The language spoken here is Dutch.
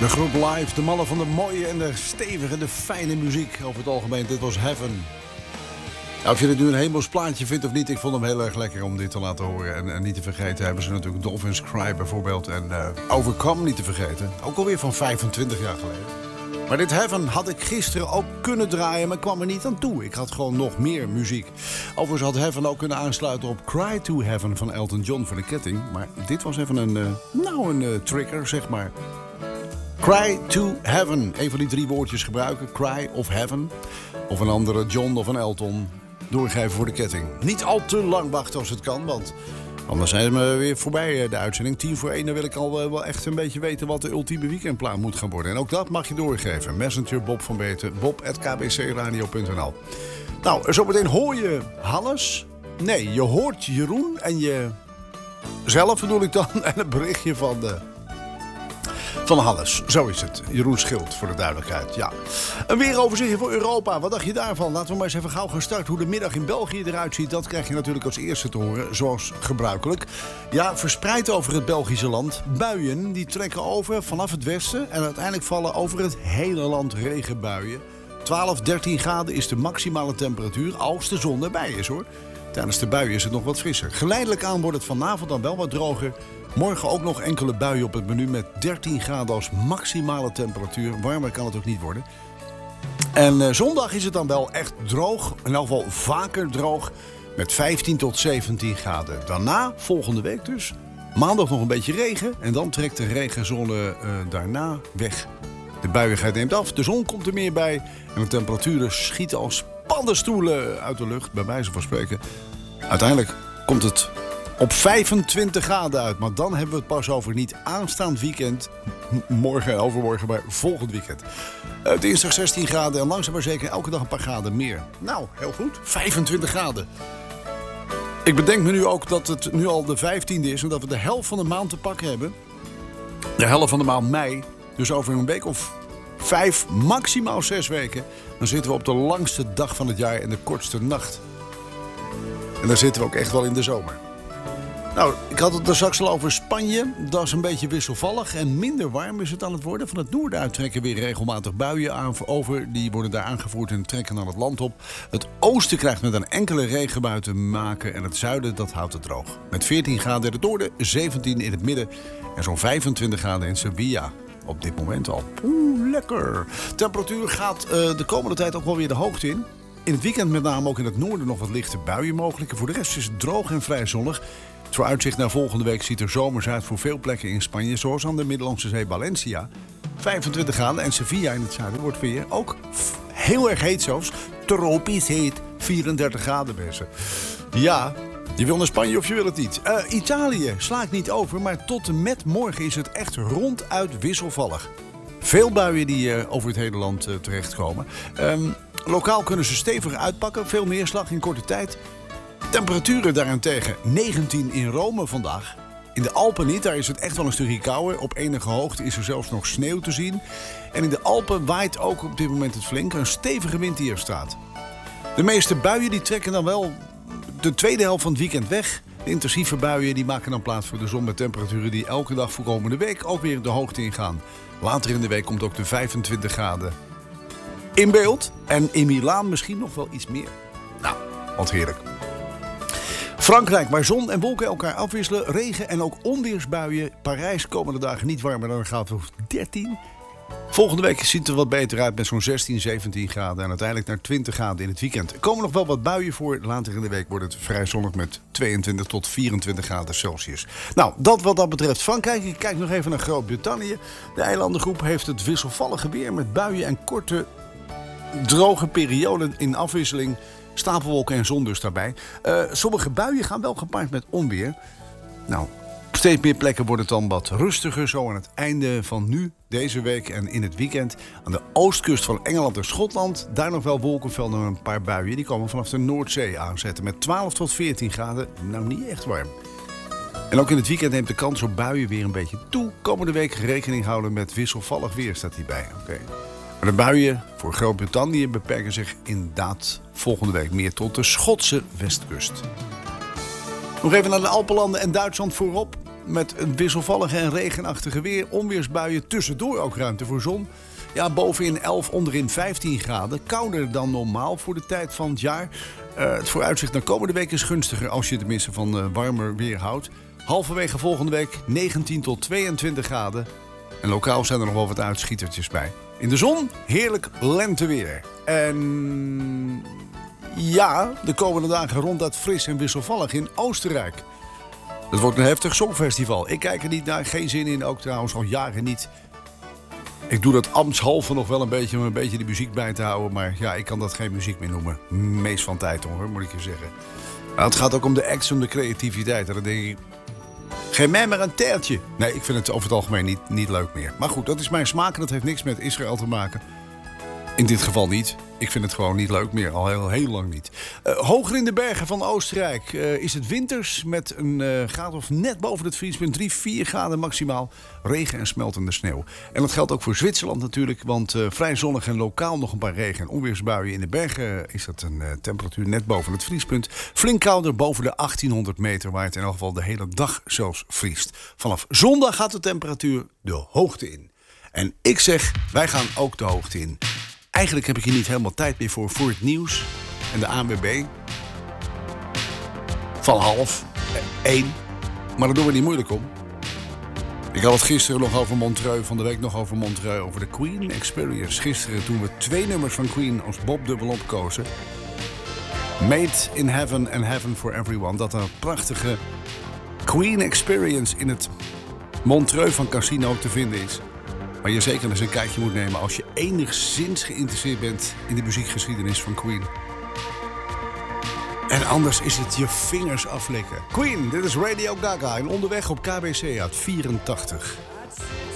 De groep Live, de mannen van de mooie en de stevige, de fijne muziek over het algemeen. Dit was Heaven. Nou, of je dit nu een hemels plaatje vindt of niet, ik vond hem heel erg lekker om dit te laten horen. En niet te vergeten hebben ze natuurlijk Dolphins Cry bijvoorbeeld. En Overcome niet te vergeten. Ook alweer van 25 jaar geleden. Maar dit Heaven had ik gisteren ook kunnen draaien, maar kwam er niet aan toe. Ik had gewoon nog meer muziek. Overigens had Heaven ook kunnen aansluiten op Cry to Heaven van Elton John voor de ketting. Maar dit was even een trigger, zeg maar. Cry to Heaven. Een van die 3 woordjes gebruiken. Cry of Heaven. Of een andere John of een Elton. Doorgeven voor de ketting. Niet al te lang wachten als het kan, want anders zijn we weer voorbij de uitzending. 10:50, dan wil ik al wel echt een beetje weten wat de ultieme weekendplan moet gaan worden. En ook dat mag je doorgeven. Messenger Bob van Beten, bob@kbcradio.nl. Nou, zometeen hoor je Hannes. Nee, je hoort Jeroen en je zelf bedoel ik dan. En een berichtje van Hannes. Zo is het. Jeroen Schild, voor de duidelijkheid. Ja. Een weeroverzichtje voor Europa. Wat dacht je daarvan? Laten we maar eens even gauw gaan starten. Hoe de middag in België eruit ziet, dat krijg je natuurlijk als eerste te horen. Zoals gebruikelijk. Ja, verspreid over het Belgische land. Buien die trekken over vanaf het westen. En uiteindelijk vallen over het hele land regenbuien. 12, 13 graden is de maximale temperatuur als de zon erbij is, hoor. Tijdens de buien is het nog wat frisser. Geleidelijk aan wordt het vanavond dan wel wat droger. Morgen ook nog enkele buien op het menu met 13 graden als maximale temperatuur. Warmer kan het ook niet worden. En zondag is het dan wel echt droog. In elk geval vaker droog met 15 tot 17 graden. Daarna, volgende week dus, maandag nog een beetje regen. En dan trekt de regenzone daarna weg. De buiigheid neemt af, de zon komt er meer bij. En de temperaturen schieten als paddenstoelen uit de lucht, bij wijze van spreken. Uiteindelijk komt het op 25 graden uit. Maar dan hebben we het pas over niet aanstaand weekend. Morgen en overmorgen, maar volgend weekend. Dinsdag 16 graden en langzaam maar zeker elke dag een paar graden meer. Nou, heel goed. 25 graden. Ik bedenk me nu ook dat het nu al de 15e is. En dat we de helft van de maand te pakken hebben. De helft van de maand mei. Dus over een week of 5, maximaal 6 weken. Dan zitten we op de langste dag van het jaar en de kortste nacht. En dan zitten we ook echt wel in de zomer. Nou, ik had het er straks al over Spanje. Dat is een beetje wisselvallig en minder warm is het aan het worden. Van het noorden uit trekken weer regelmatig buien over. Die worden daar aangevoerd en trekken naar het land op. Het oosten krijgt met een enkele regenbui te maken. En het zuiden, dat houdt het droog. Met 14 graden in het noorden, 17 in het midden. En zo'n 25 graden in Sevilla. Op dit moment al. Oeh, lekker. Temperatuur gaat de komende tijd ook wel weer de hoogte in. In het weekend met name ook in het noorden nog wat lichte buien mogelijk. En voor de rest is het droog en vrij zonnig. Het vooruitzicht naar volgende week ziet er zomers uit voor veel plekken in Spanje. Zoals aan de Middellandse Zee Valencia. 25 graden en Sevilla in het zuiden wordt weer ook heel erg heet zelfs. Tropisch heet. 34 graden mensen. Ja, je wil naar Spanje of je wil het niet. Italië slaakt niet over, maar tot en met morgen is het echt ronduit wisselvallig. Veel buien die over het hele land terechtkomen. Lokaal kunnen ze stevig uitpakken. Veel neerslag in korte tijd. Temperaturen daarentegen 19 in Rome vandaag. In de Alpen niet, daar is het echt wel een stukje kouder. Op enige hoogte is er zelfs nog sneeuw te zien. En in de Alpen waait ook op dit moment het flink. Een stevige wind die er staat. De meeste buien die trekken dan wel de tweede helft van het weekend weg. De intensieve buien die maken dan plaats voor de zon met temperaturen die elke dag voor komende week ook weer de hoogte ingaan. Later in de week komt ook de 25 graden in beeld. En in Milaan misschien nog wel iets meer. Nou, wat heerlijk. Frankrijk, waar zon en wolken elkaar afwisselen. Regen en ook onweersbuien. Parijs komende dagen niet warmer dan gaat het 13. Volgende week ziet het er wat beter uit met zo'n 16, 17 graden. En uiteindelijk naar 20 graden in het weekend. Er komen nog wel wat buien voor. Later in de week wordt het vrij zonnig met 22 tot 24 graden Celsius. Nou, dat wat dat betreft Frankrijk. Ik kijk nog even naar Groot-Brittannië. De eilandengroep heeft het wisselvallige weer met buien en korte droge perioden in afwisseling. Stapelwolken en zon dus daarbij. Sommige buien gaan wel gepaard met onweer. Nou, op steeds meer plekken wordt het dan wat rustiger. Zo aan het einde van nu, deze week en in het weekend. Aan de oostkust van Engeland en Schotland. Daar nog wel wolkenvelden en een paar buien. Die komen vanaf de Noordzee aanzetten. Met 12 tot 14 graden. Nou, niet echt warm. En ook in het weekend neemt de kans op buien weer een beetje toe. Komende week rekening houden met wisselvallig weer staat hierbij. Oké. Maar de buien voor Groot-Brittannië beperken zich inderdaad volgende week meer tot de Schotse westkust. Nog even naar de Alpenlanden en Duitsland voorop. met een wisselvallige en regenachtige weer. Onweersbuien, tussendoor ook ruimte voor zon. Ja, bovenin 11, onderin 15 graden. Kouder dan normaal voor de tijd van het jaar. Het vooruitzicht naar komende week is gunstiger als je tenminste van warmer weer houdt. Halverwege volgende week 19 tot 22 graden. En lokaal zijn er nog wel wat uitschietertjes bij. In de zon, heerlijk lenteweer. En ja, de komende dagen ronduit fris en wisselvallig in Oostenrijk. Het wordt een heftig songfestival. Ik kijk er niet naar, geen zin in, ook trouwens al jaren niet. Ik doe dat ambtshalve nog wel een beetje om een beetje de muziek bij te houden. Maar ja, ik kan dat geen muziek meer noemen. Meest van tijd hoor, moet ik je zeggen. Maar het gaat ook om de acts, om de creativiteit. En dan denk ik, geef mij maar een teeltje. Nee, ik vind het over het algemeen niet leuk meer. Maar goed, dat is mijn smaak en dat heeft niks met Israël te maken. In dit geval niet. Ik vind het gewoon niet leuk meer. Al heel lang niet. Hoger in de bergen van Oostenrijk is het winters met een graad of net boven het vriespunt. 3-4 graden maximaal. Regen en smeltende sneeuw. En dat geldt ook voor Zwitserland natuurlijk. Want vrij zonnig en lokaal nog een paar regen- en onweersbuien. In de bergen is dat een temperatuur net boven het vriespunt. Flink kouder boven de 1800 meter. Waar het in elk geval de hele dag zelfs vriest. Vanaf zondag gaat de temperatuur de hoogte in. En ik zeg, wij gaan ook de hoogte in. Eigenlijk heb ik hier niet helemaal tijd meer voor het nieuws en de ANWB. Van 12:30. Maar daar doen we niet moeilijk om. Ik had het gisteren nog over Montreux, van de week nog over Montreux, over de Queen Experience. Gisteren toen we 2 nummers van Queen als Bob dubbelop kozen. Made in Heaven and Heaven for Everyone. Dat een prachtige Queen Experience in het Montreux van Casino te vinden is. Maar je zeker eens een kijkje moet nemen als je enigszins geïnteresseerd bent in de muziekgeschiedenis van Queen. En anders is het je vingers aflikken. Queen, dit is Radio Gaga en onderweg op KBC uit 84.